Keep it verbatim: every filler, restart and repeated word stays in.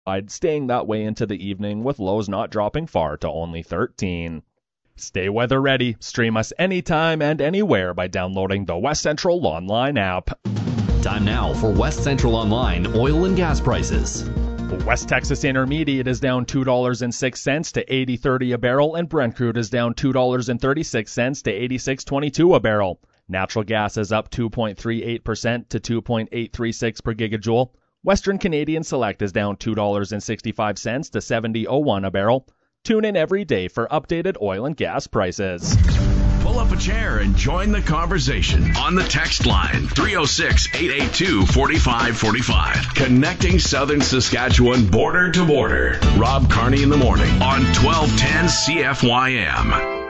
staying that way into the evening with lows not dropping far to only thirteen. Stay weather ready. Stream us anytime and anywhere by downloading the West Central Online app. Time now for West Central Online oil and gas prices. West Texas Intermediate is down two dollars and six cents to eighty thirty a barrel, and Brent crude is down two dollars and thirty-six cents to eighty-six twenty-two a barrel. Natural gas is up two point three eight percent to two point eight three six per gigajoule. Western Canadian Select is down two dollars and sixty-five cents to seventy oh one a barrel. Tune in every day for updated oil and gas prices. Pull up a chair and join the conversation on the text line three oh six, eight eight two, four five four five. Connecting Southern Saskatchewan border to border. Rob Carney in the morning on twelve ten C F Y M.